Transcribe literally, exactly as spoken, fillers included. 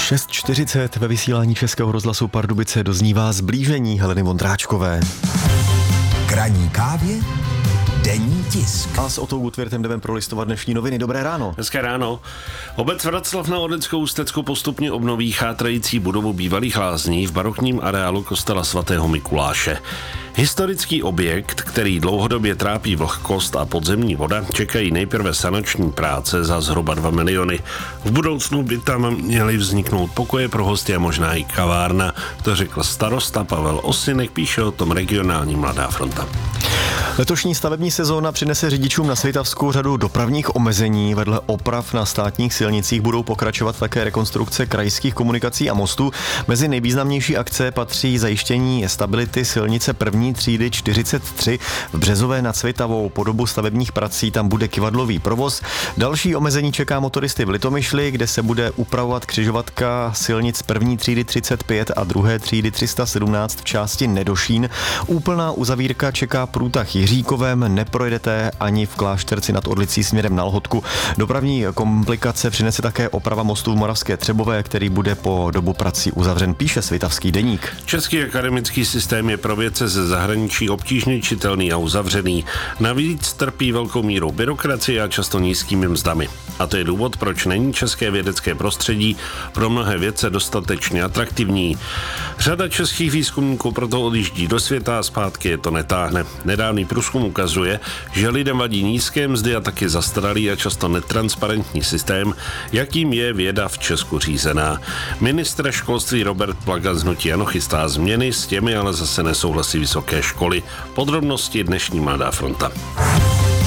šest čtyřicet ve vysílání Českého rozhlasu Pardubice doznívá zblížení Heleny Vondráčkové. K ranní kávě denní tisk. A s Otou Gutwirtem jdeme prolistovat dnešní noviny. Dobré ráno. Hezké ráno. Obec Vraclav na Orlickou Ústecku postupně obnoví chátrající budovu bývalých lázní v barokním areálu kostela svatého Mikuláše. Historický objekt, který dlouhodobě trápí vlhkost a podzemní voda, čekají nejprve sanační práce za zhruba dva miliony. V budoucnu by tam měly vzniknout pokoje pro hosty a možná i kavárna, to řekl starosta Pavel Osinek, píše o tom regionální Mladá fronta. Letošní stavební sezóna přinese řidičům na Svitavsku řadu dopravních omezení. Vedle oprav na státních silnicích budou pokračovat také rekonstrukce krajských komunikací a mostů. Mezi nejvýznamnější akce patří zajištění stability silnice první třídy čtyřicet tři v Březové nad Svitavou. Po dobu stavebních prací tam bude kyvadlový provoz. Další omezení čeká motoristy v Litomyšli, kde se bude upravovat křižovatka silnic první třídy třicet pět a druhé třídy tři sta sedmnáct v části Nedošín. Úplná uzavírka čeká průtah Jiříkovem, neprojedete ani v Klášterci nad Orlicí směrem na Lhotku. Dopravní komplikace přinese také oprava mostu v Moravské Třebové, který bude po dobu prací uzavřen, píše Svitavský deník. Český akademický systém je pro vědce ze zahraničí obtížně čitelný a uzavřený. Navíc trpí velkou mírou byrokracie a často nízkými mzdami. A to je důvod, proč není české vědecké prostředí pro mnohé vědce dostatečně atraktivní. Řada českých výzkumníků proto odjíždí do světa a zpátky je to netáhne. Nedávný průzkum ukazuje, že lidem vadí nízké mzdy a taky zastaralý a často netransparentní systém, jakým je věda v Česku řízená. Ministr školství Robert Plaga z hnutí ANO chystá změny, s těmi ale zase nesouhlasí vysoké školy. Podrobnosti dnešní Mladá fronta.